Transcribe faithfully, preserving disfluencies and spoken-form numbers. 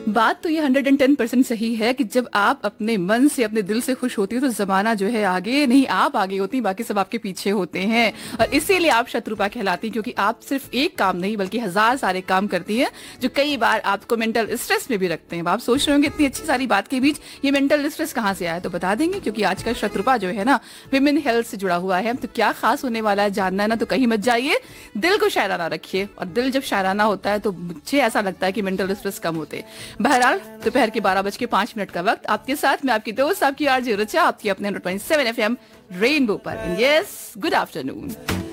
बात तो ये हंड्रेड एंड टेन परसेंट सही है कि जब आप अपने मन से अपने दिल से खुश होती हो तो जमाना जो है आगे नहीं, आप आगे होती, बाकी सब आपके पीछे होते हैं। और इसीलिए आप शत्रुपा कहलाती हैं, क्योंकि आप सिर्फ एक काम नहीं बल्कि हजार सारे काम करती हैं जो कई बार आपको मेंटल स्ट्रेस में भी रखते हैं। आप सोच रहे होंगे इतनी अच्छी सारी बात के बीच ये मेंटल स्ट्रेस कहाँ से आया, तो बता देंगे, क्योंकि आज का शत्रुपा जो है ना विमेन हेल्थ से जुड़ा हुआ है। तो क्या खास होने वाला है जानना है ना, तो कहीं मत जाइए, दिल को शायराना रखिए। और दिल जब शायराना होता है तो मुझे ऐसा लगता है कि मेंटल स्ट्रेस कम होते। बहरहाल दोपहर के बारह बज के पांच मिनट का वक्त आपके साथ में आपकी दोस्त आपकी आरजे रचा, आपकी अपने point seven F M rainbow पर। Yes, good afternoon.